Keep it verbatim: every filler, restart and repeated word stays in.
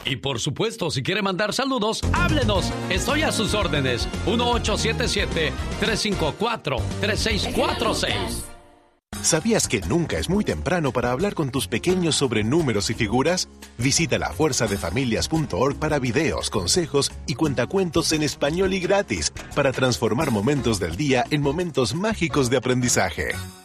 Y por supuesto, si quiere mandar saludos, háblenos. Estoy a sus órdenes. uno ocho siete siete, tres cinco cuatro, tres seis cuatro seis. ¿Sabías que nunca es muy temprano para hablar con tus pequeños sobre números y figuras? Visita la fuerza de familias punto org para videos, consejos y cuentacuentos en español y gratis para transformar momentos del día en momentos mágicos de aprendizaje.